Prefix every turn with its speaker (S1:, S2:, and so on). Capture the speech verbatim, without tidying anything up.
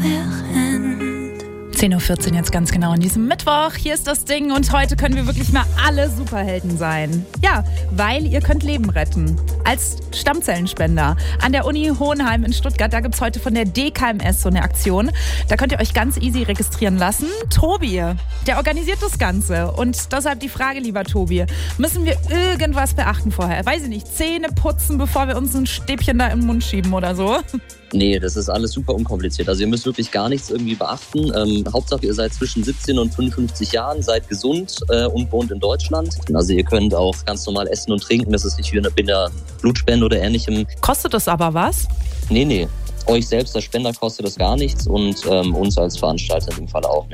S1: zehn Uhr vierzehn jetzt ganz genau an diesem Mittwoch. Hier ist das Ding und heute können wir wirklich mal alle Superhelden sein. Ja, weil ihr könnt Leben retten. Als Stammzellenspender. An der Uni Hohenheim in Stuttgart, da gibt es heute von der D K M S so eine Aktion. Da könnt ihr euch ganz easy registrieren lassen. Tobi, der organisiert das Ganze. Und deshalb die Frage, lieber Tobi, müssen wir irgendwas beachten vorher? Weiß ich nicht, Zähne putzen, bevor wir uns ein Stäbchen da im Mund schieben oder so?
S2: Nee, das ist alles super unkompliziert. Also ihr müsst wirklich gar nichts irgendwie beachten. Ähm, Hauptsache ihr seid zwischen siebzehn und fünfundfünfzig Jahren, seid gesund äh, und wohnt in Deutschland. Also ihr könnt auch ganz normal essen und trinken. Das ist nicht wie eine, wie eine Blutspende oder ähnlichem.
S1: Kostet das aber was?
S2: Nee, nee. Euch selbst als Spender kostet das gar nichts und ähm, uns als Veranstalter in dem Fall auch nicht.